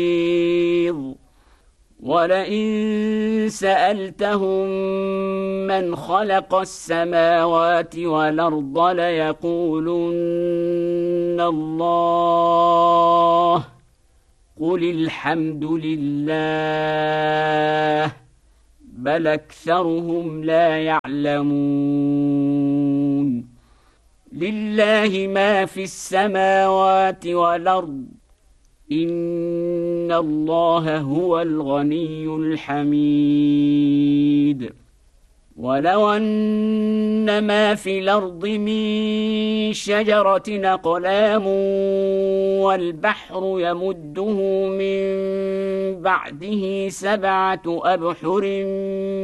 ولئن سألتهم من خلق السماوات والأرض ليقولن الله قل الحمد لله بل أكثرهم لا يعلمون لله ما في السماوات والأرض إن الله هو الغني الحميد ولو أن ما في الأرض من شجرة أقلام والبحر يمده من بعده 7 أبحر